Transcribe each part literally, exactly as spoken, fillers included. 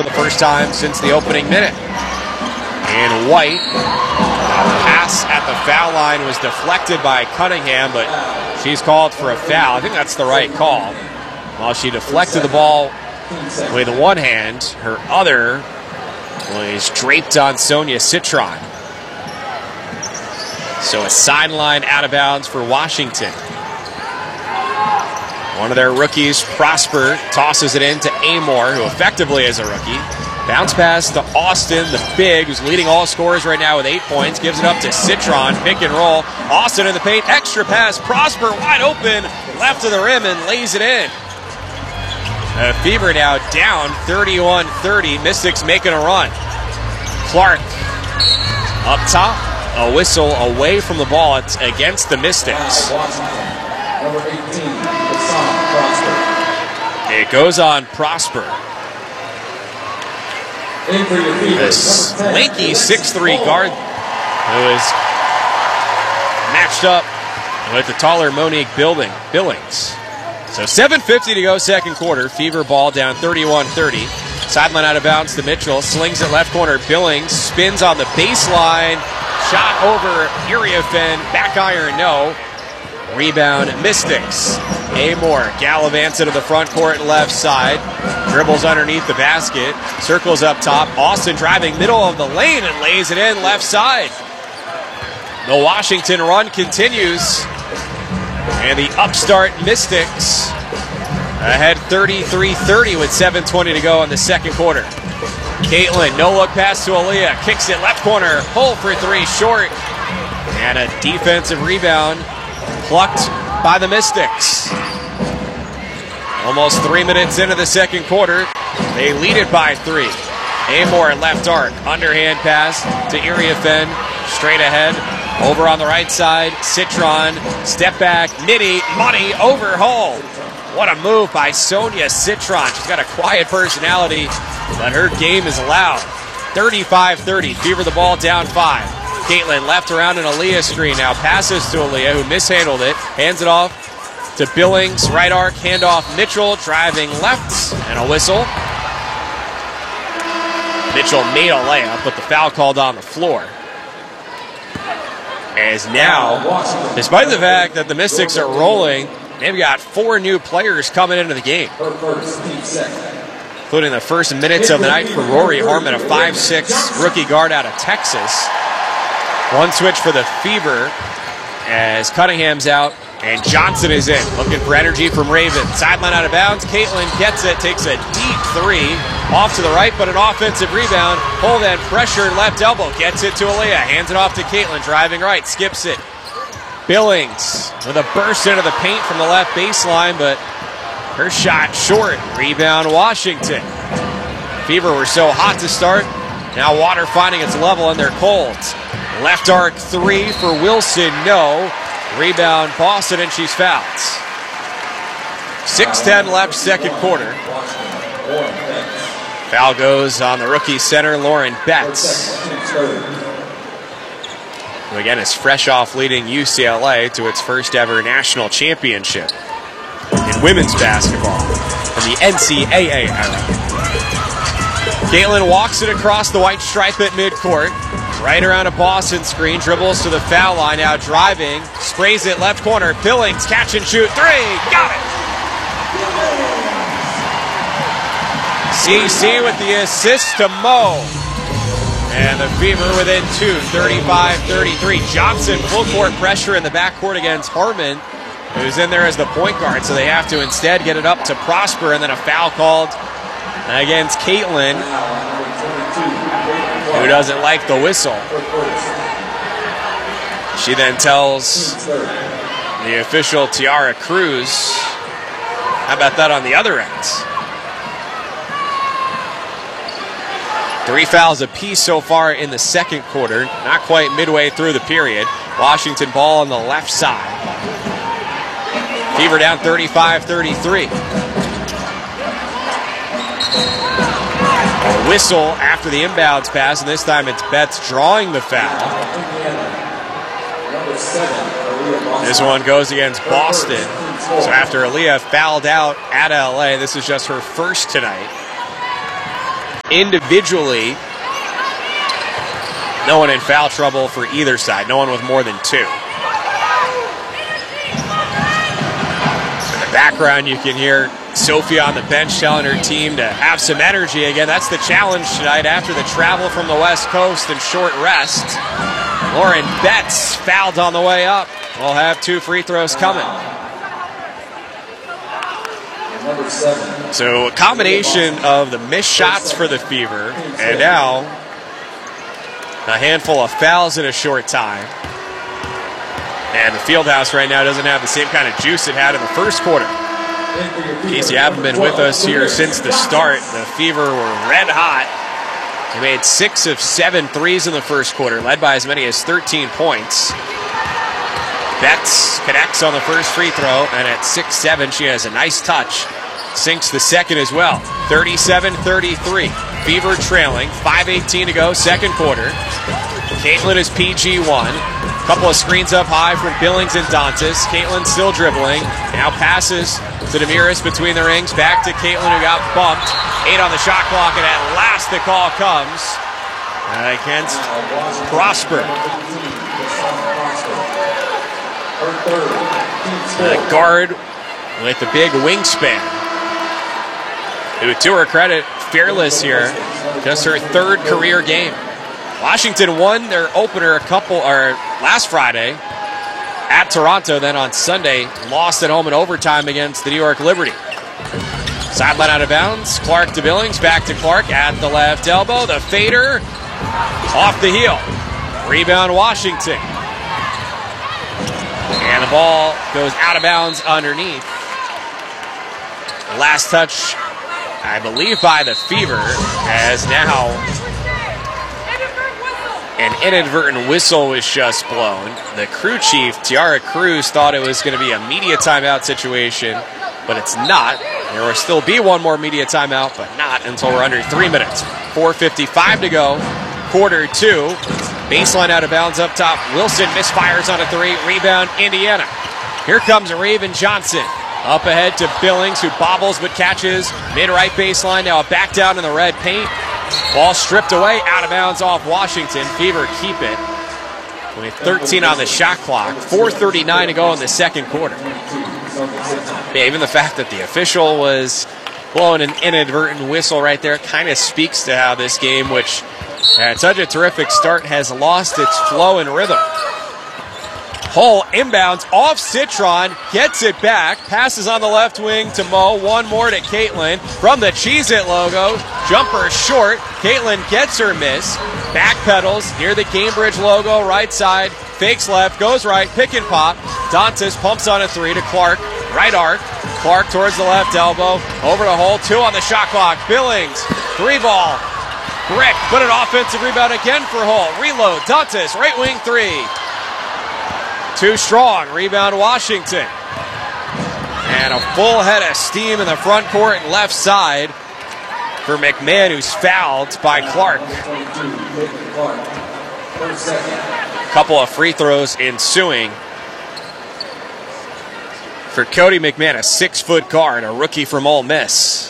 for the first time since the opening minute. And White, a pass at the foul line was deflected by Cunningham, but she's called for a foul. I think that's the right call. While she deflected the ball with one hand, her other was draped on Sonia Citron. So a sideline out of bounds for Washington. One of their rookies, Prosper, tosses it in to Amor, who effectively is a rookie. Bounce pass to Austin, the big, who's leading all scorers right now with eight points. Gives it up to Citron, pick and roll. Austin in the paint, extra pass. Prosper wide open, left of the rim and lays it in. The Fever now down thirty-one thirty. Mystics making a run. Clark up top. A whistle away from the ball. It's against the Mystics. It goes on Prosper. This lanky six three guard who is matched up with the taller Monique Building, Billings. So seven fifty to go second quarter. Fever ball down thirty-one thirty. Sideline out of bounds to Mitchell. Slings it left corner. Billings spins on the baseline. Shot over Iriafen. Back iron, no. Rebound, Mystics. Amor gallivants into the front court left side. Dribbles underneath the basket. Circles up top. Austin driving middle of the lane and lays it in left side. The Washington run continues. And the upstart Mystics ahead thirty-three thirty with seven twenty to go in the second quarter. Caitlin, no-look pass to Aaliyah. Kicks it left corner. Pull for three, short. And a defensive rebound plucked by the Mystics. Almost three minutes into the second quarter. They lead it by three. Amor left arc. Underhand pass to Iriafen. Straight ahead. Over on the right side. Citron. Step back. Nitty. Money. Overhaul. What a move by Sonia Citron. She's got a quiet personality, but her game is loud. thirty-five thirty. Fever the ball down five. Caitlin left around an Aaliyah screen now. Passes to Aaliyah, who mishandled it. Hands it off to Billings. Right arc. Handoff. Mitchell driving left. And a whistle. Mitchell made a layup, but the foul called on the floor. As now, despite the fact that the Mystics are rolling, they've got four new players coming into the game, including the first minutes of the night for Rory Harmon, a five six rookie guard out of Texas. One switch for the Fever as Cunningham's out and Johnson is in. Looking for energy from Raven. Sideline out of bounds. Caitlin gets it, takes a deep three. Off to the right, but an offensive rebound. Pull then pressure, left elbow. Gets it to Aaliyah. Hands it off to Caitlin. Driving right, skips it. Billings with a burst into the paint from the left baseline, but her shot short. Rebound Washington. Fever were so hot to start. Now water finding its level and they're cold. Left arc three for Wilson, no. Rebound Boston and she's fouled. six ten left second quarter. Foul goes on the rookie center, Lauren Betts, who again is fresh off leading U C L A to its first ever national championship in women's basketball from the N C double A era. Caitlin walks it across the white stripe at midcourt, right around a Boston screen, dribbles to the foul line, now driving, sprays it left corner, Billings, catch and shoot, three, got it! C C with the assist to Mo. And the Fever within two, thirty-five thirty-three. Johnson full court pressure in the backcourt against Harmon, who's in there as the point guard, so they have to instead get it up to Prosper, and then a foul called against Caitlin, who doesn't like the whistle. She then tells the official Tiara Cruz, how about that on the other end? Three fouls apiece so far in the second quarter, not quite midway through the period. Washington ball on the left side. Fever down thirty-five thirty-three. A whistle after the inbounds pass, and this time it's Betts drawing the foul. This one goes against Boston. So after Aaliyah fouled out at L A, this is just her first tonight individually, no one in foul trouble for either side. No one with more than two. In the background, you can hear Sophie on the bench telling her team to have some energy again. That's the challenge tonight after the travel from the West Coast and short rest. Lauren Betts fouled on the way up. We'll have two free throws coming. So a combination of the missed shots for the Fever and now a handful of fouls in a short time. And the Fieldhouse right now doesn't have the same kind of juice it had in the first quarter. In case you haven't been with us here since the start, the Fever were red hot. They made six of seven threes in the first quarter, led by as many as thirteen points. Betts connects on the first free throw, and at six seven, she has a nice touch. Sinks the second as well. thirty-seven thirty-three. Fever trailing. five eighteen to go, second quarter. Caitlin is P G one. Couple of screens up high from Billings and Dantas. Caitlin still dribbling. Now passes to Demiris between the rings. Back to Caitlin, who got bumped. Eight on the shot clock, and at last the call comes against Prosper. The guard with the big wingspan. Who, to her credit, fearless here. Just her third career game. Washington won their opener a couple or last Friday at Toronto. Then on Sunday, lost at home in overtime against the New York Liberty. Sideline out of bounds. Clark to Billings. Back to Clark at the left elbow. The fader off the heel. Rebound Washington. And the ball goes out of bounds underneath. Last touch, I believe, by the Fever, as now an inadvertent whistle was just blown. The crew chief, Tiara Cruz, thought it was going to be a media timeout situation, but it's not. There will still be one more media timeout, but not until we're under three minutes. four fifty-five to go, quarter two. Baseline out of bounds up top. Wilson misfires on a three. Rebound, Indiana. Here comes Raven Johnson. Up ahead to Billings, who bobbles but catches. Mid-right baseline, now a back down in the red paint. Ball stripped away, out of bounds off Washington. Fever keep it with thirteen on the shot clock. four thirty-nine to go in the second quarter. Yeah, even the fact that the official was blowing an inadvertent whistle right there kind of speaks to how this game, which had such a terrific start, has lost its flow and rhythm. Hull inbounds off Citron, gets it back, passes on the left wing to Mo, one more to Caitlin from the Cheez-It logo, jumper short, Caitlin gets her miss, backpedals near the Cambridge logo, right side, fakes left, goes right, pick and pop, Dantas pumps on a three to Clark, right arc, Clark towards the left elbow, over to Hull, two on the shot clock, Billings, three ball, Brick, put an offensive rebound again for Hull, reload, Dantas, right wing three. Too strong. Rebound Washington. And a full head of steam in the front court and left side for McMahon, who's fouled by Clark. A couple of free throws ensuing for Cody McMahon, a six-foot guard, a rookie from Ole Miss.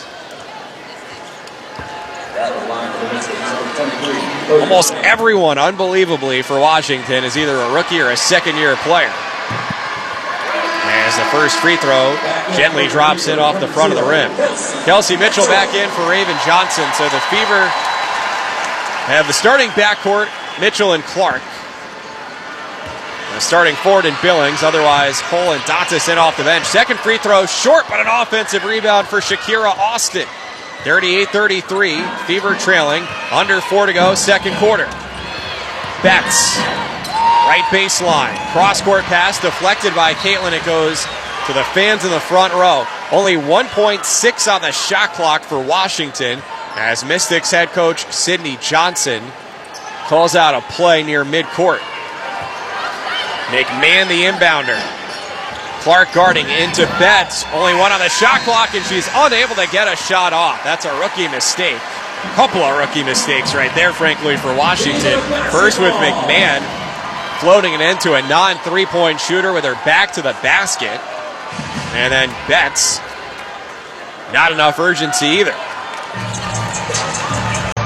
Almost everyone, unbelievably, for Washington is either a rookie or a second-year player. As the first free throw gently drops in off the front of the rim. Kelsey Mitchell back in for Raven Johnson. So the Fever have the starting backcourt, Mitchell and Clark. The starting forward in Billings, otherwise Hull and Dantas in off the bench. Second free throw short, but an offensive rebound for Shakira Austin. thirty-eight thirty-three, Fever trailing, under four to go, second quarter. Betts, right baseline, cross-court pass deflected by Caitlin. It goes to the fans in the front row. Only one point six on the shot clock for Washington as Mystics head coach Sydney Johnson calls out a play near midcourt. McMahon the inbounder. Clark guarding into Betts. Only one on the shot clock, and she's unable to get a shot off. That's a rookie mistake. A couple of rookie mistakes right there, frankly, for Washington. First with McMahon floating it into a non-three-point shooter with her back to the basket. And then Betts, not enough urgency either.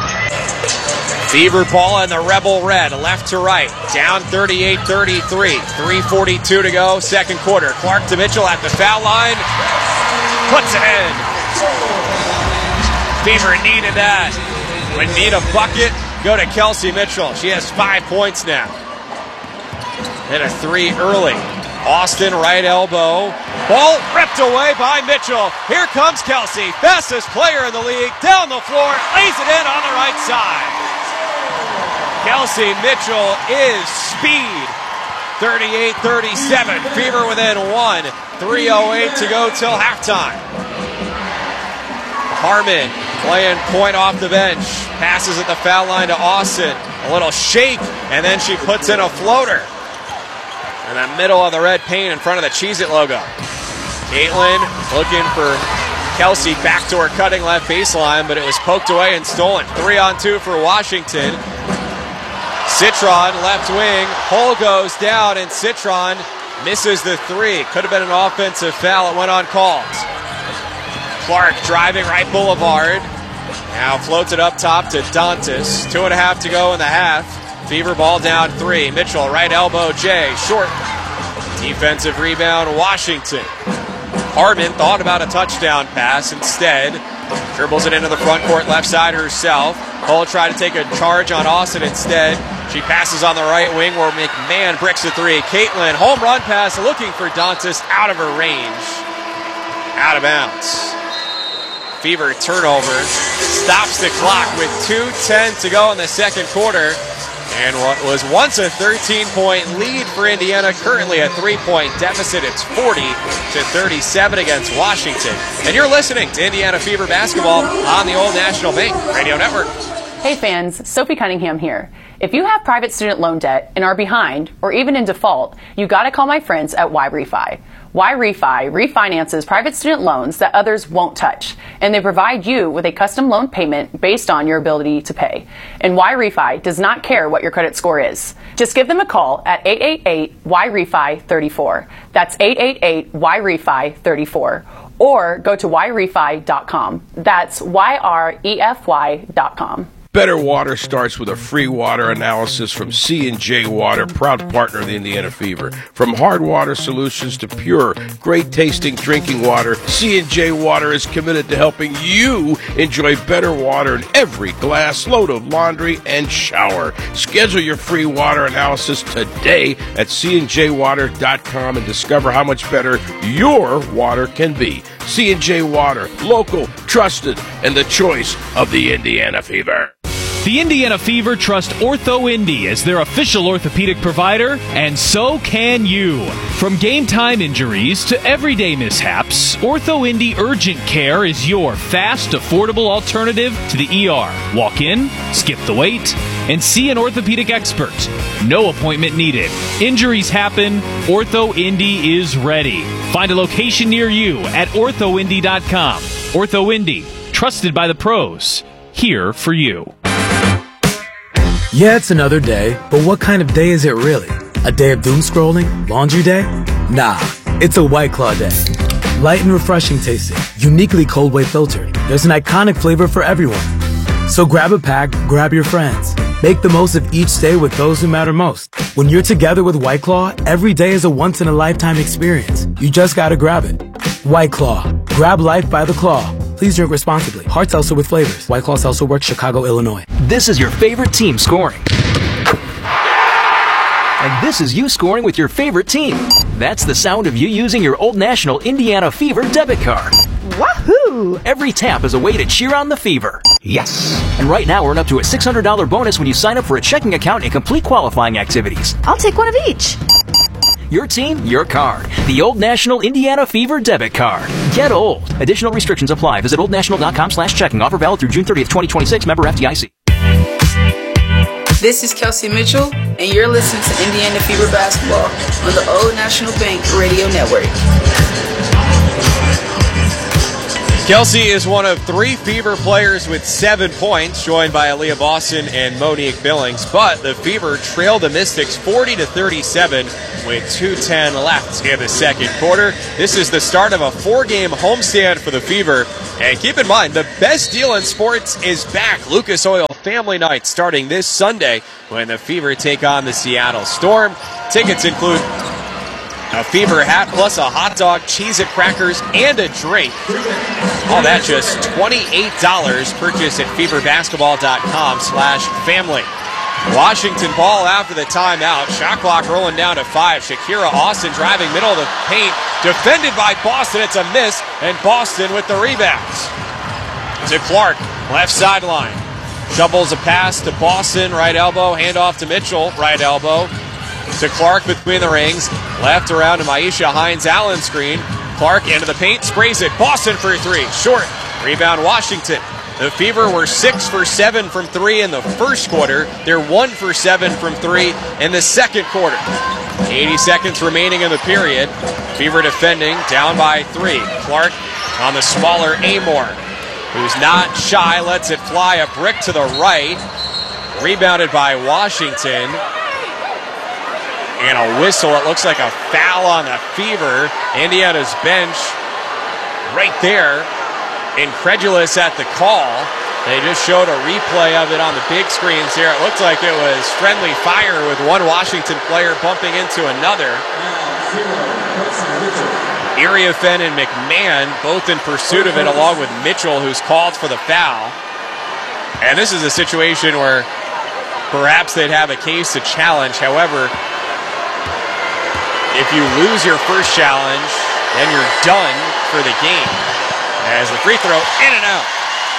Fever ball in the Rebel Red, left to right, down thirty-eight thirty-three, three forty-two to go, second quarter. Clark to Mitchell at the foul line, puts it in. Fever needed that. When need a bucket, go to Kelsey Mitchell. She has five points now. Hit a three early. Austin, right elbow. Ball ripped away by Mitchell. Here comes Kelsey, fastest player in the league, down the floor, lays it in on the right side. Kelsey Mitchell is speed. thirty-eight thirty-seven. Fever within one. three oh eight to go till halftime. Harmon playing point off the bench. Passes at the foul line to Austin. A little shake, and then she puts in a floater. In the middle of the red paint in front of the Cheez-It logo. Caitlin looking for Kelsey back to her cutting left baseline, but it was poked away and stolen. Three on two for Washington. Citron, left wing. Hull goes down, and Citron misses the three. Could have been an offensive foul. It went on calls. Clark driving right boulevard. Now floats it up top to Dantas. Two and a half to go in the half. Fever ball down three. Mitchell, right elbow, Jay, short. Defensive rebound, Washington. Harmon thought about a touchdown pass instead. Dribbles it into the front court left side herself. Hull tried to take a charge on Austin instead. She passes on the right wing where McMahon bricks a three. Caitlin, home run pass, looking for Dantas, out of her range. Out of bounds. Fever turnover. Stops the clock with two ten to go in the second quarter. And what was once a thirteen-point lead for Indiana, currently a three-point deficit. It's forty to thirty-seven against Washington. And you're listening to Indiana Fever basketball on the Old National Bank Radio Network. Hey fans, Sophie Cunningham here. If you have private student loan debt and are behind or even in default, you got to call my friends at Y-Refi. Y-Refi refinances private student loans that others won't touch, and they provide you with a custom loan payment based on your ability to pay. And Y-Refi does not care what your credit score is. Just give them a call at eight eight eight Y R E F I three four. That's eight eight eight Y R E F I three four. Or go to Y Refi dot com. That's Y R E F Y dot com. Better Water starts with a free water analysis from C and J Water, proud partner of the Indiana Fever. From hard water solutions to pure, great-tasting drinking water, C and J Water is committed to helping you enjoy better water in every glass, load of laundry, and shower. Schedule your free water analysis today at C and J water dot com and discover how much better your water can be. C and J Water, local, trusted, and the choice of the Indiana Fever. The Indiana Fever trust OrthoIndy as their official orthopedic provider, and so can you. From game-time injuries to everyday mishaps, OrthoIndy Urgent Care is your fast, affordable alternative to the E R. Walk in, skip the wait, and see an orthopedic expert. No appointment needed. Injuries happen. OrthoIndy is ready. Find a location near you at ortho indy dot com. OrthoIndy, trusted by the pros. Here for you. Yeah, it's another day, but what kind of day is it really? A day of doom scrolling? Laundry day? Nah, it's a White Claw day. Light and refreshing tasting, uniquely cold way filtered. There's an iconic flavor for everyone. So grab a pack, grab your friends. Make the most of each day with those who matter most. When you're together with White Claw, every day is a once-in-a-lifetime experience. You just gotta grab it. White Claw. Grab life by the claw. Please drink responsibly. Hard seltzer with flavors. White Claw Seltzer Works, Chicago, Illinois. This is your favorite team scoring. And this is you scoring with your favorite team. That's the sound of you using your Old National Indiana Fever debit card. Wahoo! Every tap is a way to cheer on the Fever. Yes! And right now, earn up to a six hundred dollars bonus when you sign up for a checking account and complete qualifying activities. I'll take one of each. Your team, your card. The Old National Indiana Fever debit card. Get old. Additional restrictions apply. Visit old national dot com slash checking. Offer valid through June thirtieth, twenty twenty-six. Member F D I C. This is Kelsey Mitchell, and you're listening to Indiana Fever basketball on the Old National Bank Radio Network. Kelsey is one of three Fever players with seven points, joined by Aaliyah Boston and Monique Billings. But the Fever trailed the Mystics forty to thirty-seven with two ten left in the second quarter. This is the start of a four-game homestand for the Fever. And keep in mind, the best deal in sports is back. Lucas Oil Family Night starting this Sunday when the Fever take on the Seattle Storm. Tickets include a Fever hat plus a hot dog, Cheez-It crackers, and a drink. All that just twenty-eight dollars. Purchase at feverbasketball.com slash family. Washington ball after the timeout. Shot clock rolling down to five. Shakira Austin driving middle of the paint. Defended by Boston. It's a miss. And Boston with the rebounds. To Clark, left sideline. Shovels a pass to Boston, right elbow. Handoff to Mitchell, right elbow. To Clark between the rings. Left around to Maisha Hines. Allen screen. Clark into the paint. Sprays it. Boston for three. Short. Rebound Washington. The Fever were six for seven from three in the first quarter. They're one for seven from three in the second quarter. eighty seconds remaining in the period. Fever defending, down by three. Clark on the smaller Amor, who's not shy, lets it fly a brick to the right. Rebounded by Washington. And a whistle. It looks like a foul on the Fever. Indiana's bench right there, incredulous at the call. They just showed a replay of it on the big screens here. It looked like it was friendly fire with one Washington player bumping into another. Iriafen and McMahon both in pursuit of it, along with Mitchell, who's called for the foul. And this is a situation where perhaps they'd have a case to challenge. However, if you lose your first challenge, then you're done for the game. As the free throw in and out.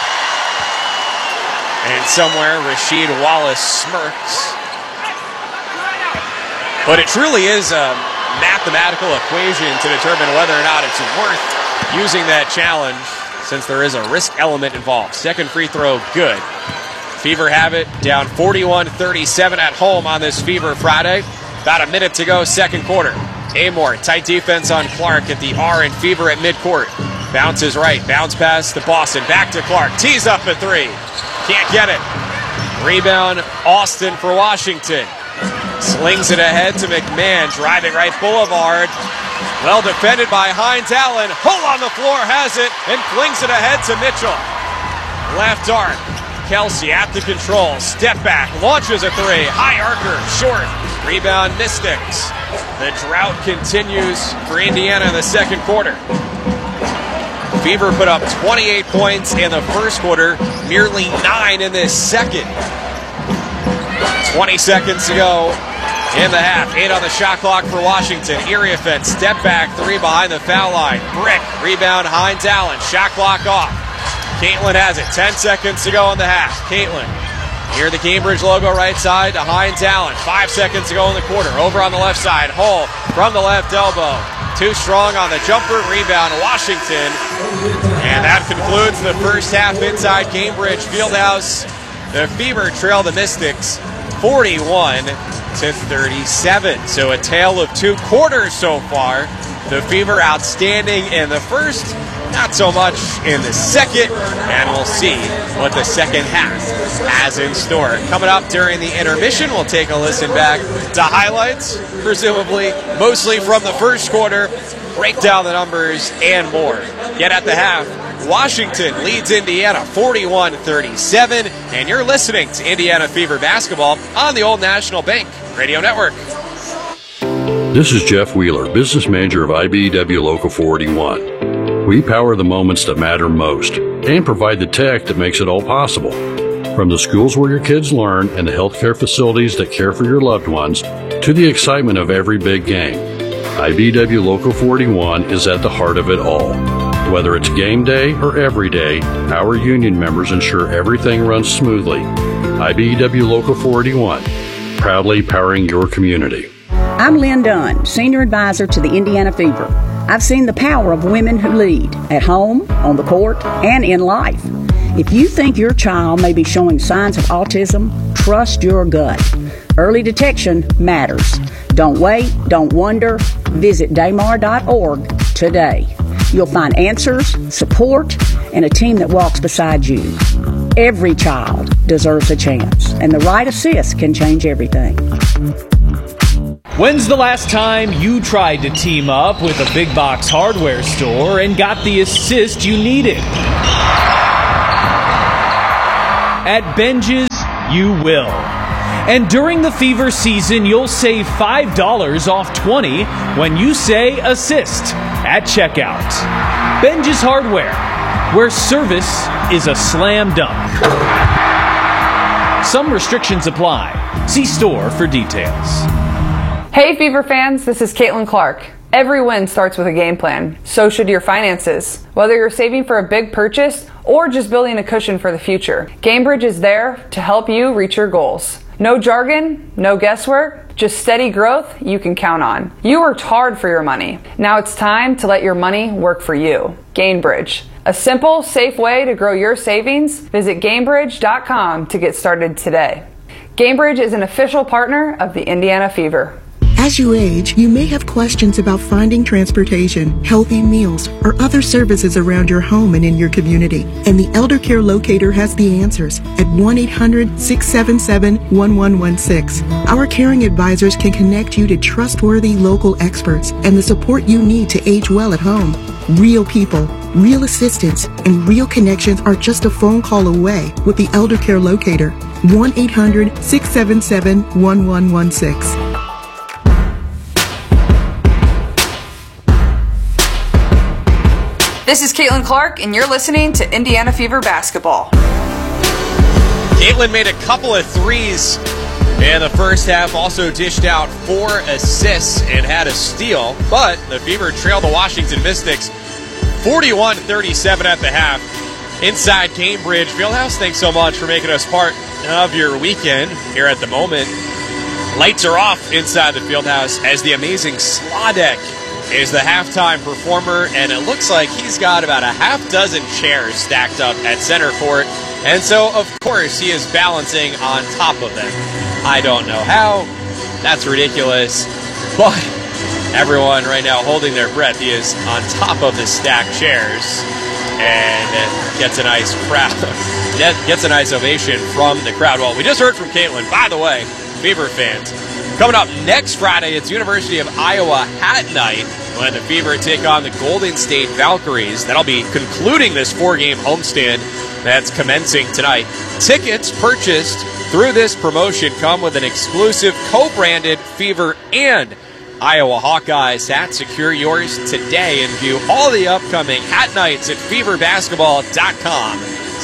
And somewhere Rasheed Wallace smirks. But it truly is a mathematical equation to determine whether or not it's worth using that challenge, since there is a risk element involved. Second free throw, good. Fever have it, down forty-one thirty-seven at home on this Fever Friday. About a minute to go, second quarter. Amor, tight defense on Clark at the R and Fever at midcourt. Bounces right, bounce pass to Boston, back to Clark, tees up a three. Can't get it. Rebound, Austin for Washington. Slings it ahead to McMahon, driving right boulevard. Well defended by Hines Allen. Hull on the floor has it and flings it ahead to Mitchell. Left arc. Kelsey at the control. Step back, launches a three. High archer, short. Rebound Mystics. The drought continues for Indiana in the second quarter. Fever put up twenty-eight points in the first quarter, merely nine in this second. twenty seconds to go in the half. Eight on the shot clock for Washington. Iriafen, step back, three behind the foul line. Brick, rebound, Hines Allen. Shot clock off. Caitlin has it. Ten seconds to go in the half. Caitlin, near the Cambridge logo right side to Hines Allen. Five seconds to go in the quarter. Over on the left side. Hull from the left elbow. Too strong on the jumper. Rebound, Washington. And that concludes the first half inside Cambridge Fieldhouse. The Fever trail the Mystics forty-one to thirty-seven. So a tale of two quarters so far. The Fever outstanding in the first, not so much in the second, and we'll see what the second half has in store. Coming up during the intermission, we'll take a listen back to highlights, presumably mostly from the first quarter, break down the numbers, and more. Yet at the half, Washington leads Indiana forty-one thirty-seven, and you're listening to Indiana Fever Basketball on the Old National Bank Radio Network. This is Jeff Wheeler, business manager of I B E W Local four eighty-one. We power the moments that matter most and provide the tech that makes it all possible. From the schools where your kids learn and the healthcare facilities that care for your loved ones to the excitement of every big game, I B E W Local four eighty-one is at the heart of it all. Whether it's game day or every day, our union members ensure everything runs smoothly. I B E W Local four eighty-one, proudly powering your community. I'm Lynn Dunn, Senior Advisor to the Indiana Fever. I've seen the power of women who lead, at home, on the court, and in life. If you think your child may be showing signs of autism, trust your gut. Early detection matters. Don't wait, don't wonder. Visit daymar dot org today. You'll find answers, support, and a team that walks beside you. Every child deserves a chance, and the right assist can change everything. When's the last time you tried to team up with a big box hardware store and got the assist you needed? At Benjes, you will. And during the fever season, you'll save five dollars off twenty when you say assist at checkout. Benjes Hardware, where service is a slam dunk. Some restrictions apply. See store for details. Hey Fever fans, this is Caitlin Clark. Every win starts with a game plan. So should your finances. Whether you're saving for a big purchase or just building a cushion for the future, GameBridge is there to help you reach your goals. No jargon, no guesswork, just steady growth you can count on. You worked hard for your money. Now it's time to let your money work for you. GameBridge, a simple, safe way to grow your savings. Visit Gamebridge dot com to get started today. GameBridge is an official partner of the Indiana Fever. As you age, you may have questions about finding transportation, healthy meals, or other services around your home and in your community. And the Elder Care Locator has the answers at one eight hundred, six seven seven, one one one six. Our caring advisors can connect you to trustworthy local experts and the support you need to age well at home. Real people, real assistance, and real connections are just a phone call away with the Elder Care Locator. one eight hundred, six seven seven, one one one six. This is Caitlin Clark, and you're listening to Indiana Fever Basketball. Caitlin made a couple of threes in the first half, also dished out four assists and had a steal, but the Fever trailed the Washington Mystics forty-one thirty-seven at the half. Inside Cambridge Fieldhouse, thanks so much for making us part of your weekend here at the moment. Lights are off inside the Fieldhouse as the amazing Slodek is the halftime performer, and it looks like he's got about a half dozen chairs stacked up at center court, and so of course he is balancing on top of them. I don't know how, that's ridiculous, but everyone right now holding their breath. He is on top of the stacked chairs and gets a nice crowd, gets a nice ovation from the crowd. Well, we just heard from Caitlin. By the way, Fever fans, coming up next Friday, it's University of Iowa Hat Night when the Fever take on the Golden State Valkyries. That'll be concluding this four-game homestand that's commencing tonight. Tickets purchased through this promotion come with an exclusive co-branded Fever and Iowa Hawkeyes hat. Secure yours today and view all the upcoming hat nights at feverbasketball.com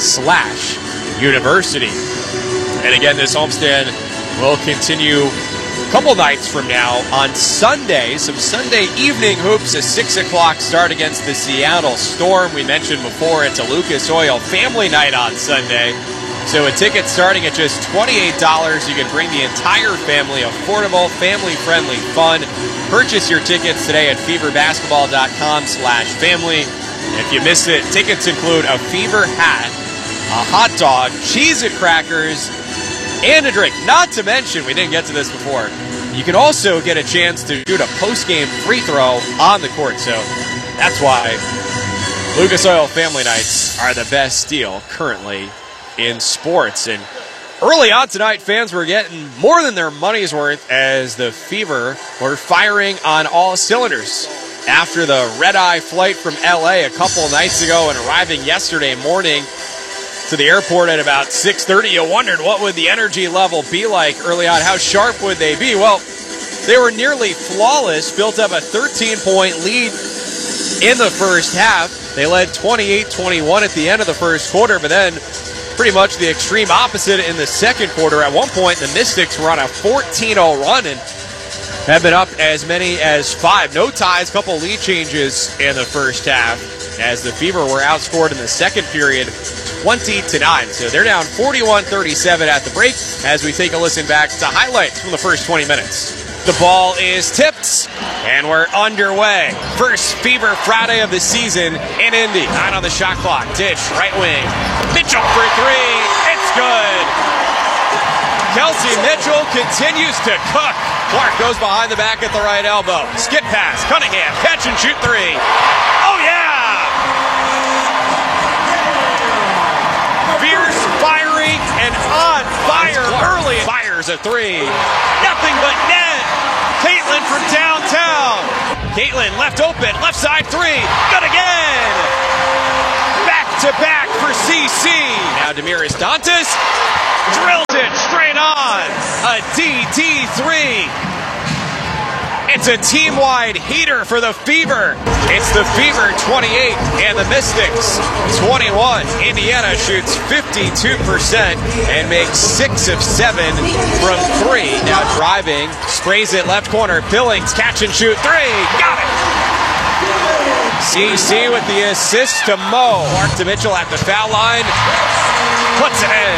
slash university. And again, this homestand will continue a couple nights from now on Sunday. Some Sunday evening hoops, a six o'clock start against the Seattle Storm. We mentioned before it's a Lucas Oil family night on Sunday. So a ticket starting at just twenty-eight dollars. You can bring the entire family. Affordable, family-friendly fun. Purchase your tickets today at feverbasketball.com slash family. If you missed it, tickets include a Fever hat, a hot dog, Cheez-It crackers, and a drink. Not to mention, we didn't get to this before, you can also get a chance to shoot a post-game free throw on the court. So that's why Lucas Oil Family Nights are the best deal currently in sports. And early on tonight, fans were getting more than their money's worth as the Fever were firing on all cylinders. After the red-eye flight from L A a couple nights ago and arriving yesterday morning to the airport at about six thirty, you wondered what would the energy level be like early on. How sharp would they be? Well, they were nearly flawless, built up a thirteen-point lead in the first half. They led twenty-eight twenty-one at the end of the first quarter, but then pretty much the extreme opposite in the second quarter. At one point, the Mystics were on a fourteen oh run and have been up as many as five. No ties, couple lead changes in the first half as the Fever were outscored in the second period twenty to nine. So they're down forty-one thirty-seven at the break as we take a listen back to highlights from the first twenty minutes. The ball is tipped, and we're underway. First Fever Friday of the season in Indy. Nine on the shot clock. Ditch, right wing. Mitchell for three. It's good. Kelsey Mitchell continues to cook. Clark goes behind the back at the right elbow. Skip pass. Cunningham. Catch and shoot three. Oh, yeah! fierce, fiery, and on fire early. Fires a three. Nothing but net. Caitlin from downtown. Caitlin left open, left side three. Good again. Back to back for C C. Now Damiris Dantas drills it straight on. A D D three. It's a team-wide heater for the Fever. It's the Fever twenty-eight and the Mystics twenty-one. Indiana shoots fifty-two percent and makes six of seven from three. Now driving, sprays it left corner. Billings catch and shoot three. Got it. C C with the assist to Mo. Mark to Mitchell at the foul line. Puts it in.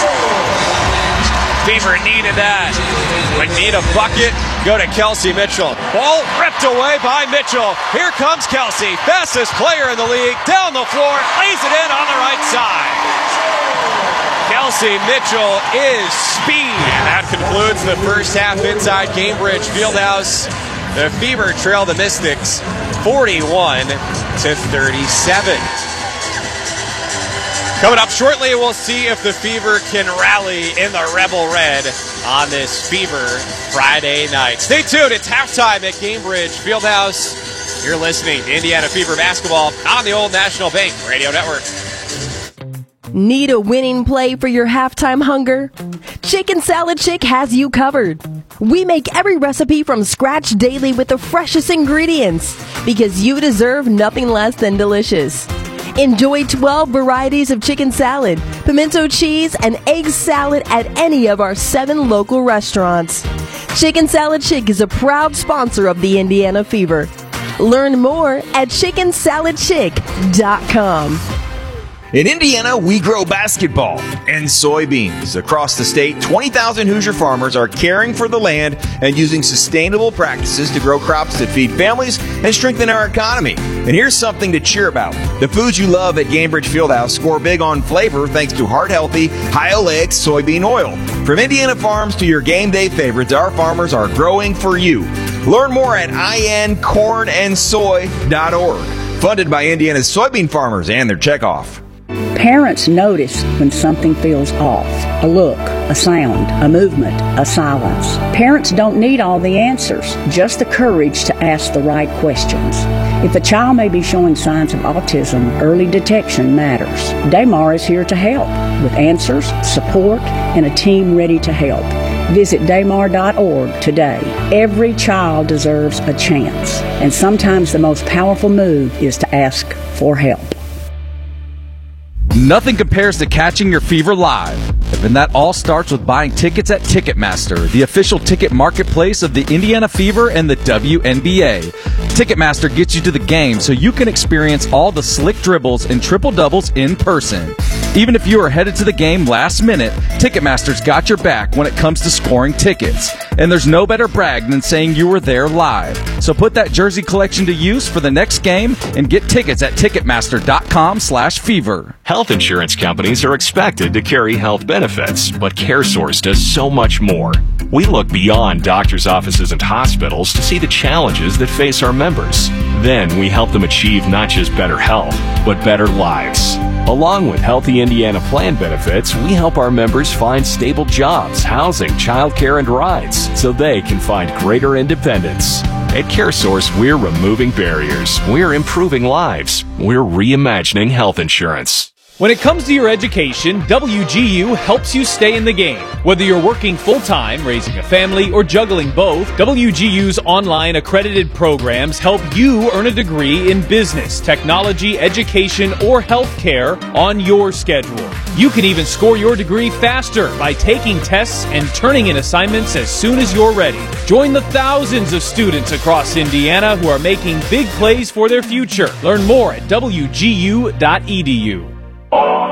Fever needed that. When need a bucket, go to Kelsey Mitchell. Ball ripped away by Mitchell. Here comes Kelsey, fastest player in the league, down the floor, lays it in on the right side. Kelsey Mitchell is speed. And that concludes the first half inside Cambridge Fieldhouse. The Fever trail the Mystics forty-one to thirty-seven. Coming up shortly, we'll see if the Fever can rally in the Rebel Red on this Fever Friday night. Stay tuned. It's halftime at Cambridge Fieldhouse. You're listening to Indiana Fever basketball on the Old National Bank Radio Network. Need a winning play for your halftime hunger? Chicken Salad Chick has you covered. We make every recipe from scratch daily with the freshest ingredients because you deserve nothing less than delicious. Enjoy twelve varieties of chicken salad, pimento cheese, and egg salad at any of our seven local restaurants. Chicken Salad Chick is a proud sponsor of the Indiana Fever. Learn more at chicken salad chick dot com. In Indiana, we grow basketball and soybeans. Across the state, twenty thousand Hoosier farmers are caring for the land and using sustainable practices to grow crops that feed families and strengthen our economy. And here's something to cheer about. The foods you love at Cambridge Fieldhouse score big on flavor thanks to heart-healthy, high-oleic soybean oil. From Indiana farms to your game day favorites, our farmers are growing for you. Learn more at I N corn and soy dot org. Funded by Indiana's soybean farmers and their checkoff. Parents notice when something feels off. A look, a sound, a movement, a silence. Parents don't need all the answers, just the courage to ask the right questions. If a child may be showing signs of autism, early detection matters. Daymar is here to help with answers, support, and a team ready to help. Visit daymar dot org today. Every child deserves a chance, and sometimes the most powerful move is to ask for help. Nothing compares to catching your Fever live. And that all starts with buying tickets at Ticketmaster, the official ticket marketplace of the Indiana Fever and the W N B A. Ticketmaster gets you to the game so you can experience all the slick dribbles and triple doubles in person. Even if you are headed to the game last minute, Ticketmaster's got your back when it comes to scoring tickets. And there's no better brag than saying you were there live. So put that jersey collection to use for the next game and get tickets at Ticketmaster dot com slash fever. Health insurance companies are expected to carry health benefits, but CareSource does so much more. We look beyond doctors' offices and hospitals to see the challenges that face our members. Then we help them achieve not just better health, but better lives. Along with Healthy Indiana Plan benefits, we help our members find stable jobs, housing, childcare, and rides so they can find greater independence. At CareSource, we're removing barriers. We're improving lives. We're reimagining health insurance. When it comes to your education, W G U helps you stay in the game. Whether you're working full-time, raising a family, or juggling both, W G U's online accredited programs help you earn a degree in business, technology, education, or healthcare on your schedule. You can even score your degree faster by taking tests and turning in assignments as soon as you're ready. Join the thousands of students across Indiana who are making big plays for their future. Learn more at W G U dot E D U.